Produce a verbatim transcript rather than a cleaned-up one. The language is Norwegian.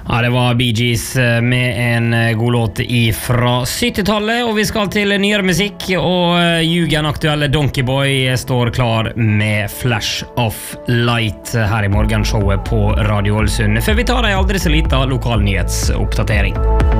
Ja, det var Bee Gees med en god låt ifra syttitallet, og vi skal til nyere musikk, og Jugend-aktuelle Donkeyboy står klar med Flash of Light her i morgenshowet på Radio Ålesund. Før vi tar en aldri så liten lokal nyhetsoppdatering.